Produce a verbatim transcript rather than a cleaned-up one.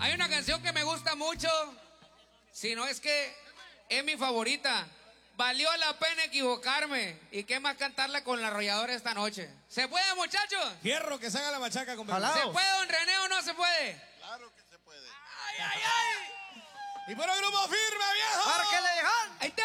Hay una canción que me gusta mucho, si no es que es mi favorita. Valió la pena equivocarme. ¿Y qué más cantarla con la arrolladora esta noche? ¿Se puede, muchachos? Fierro, que se haga la machaca con ¿Se puede, don René, o no se puede? Claro que se puede. ¡Ay, ay, ay! Y por el grupo firme, viejo. ¡Márquele, Jan! ¡Ahí está!